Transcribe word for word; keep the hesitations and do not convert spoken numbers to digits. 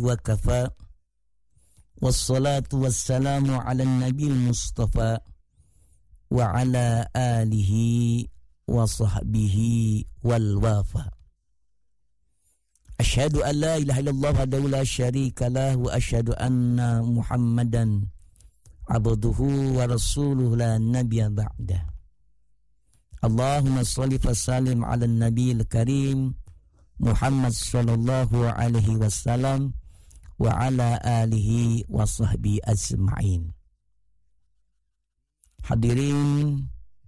وكفى والصلاة والسلام على النبي المصطفى وعلى آله وصحبه والوافى. أشهد أن لا إله إلا الله وحده لا شريك له وأشهد أن محمدا عبده ورسوله لا نبي بعده. اللهم صل وسلم على النبي الكريم محمد صلى الله عليه وسلم وعلى آله وصحبه أجمعين. Hadirin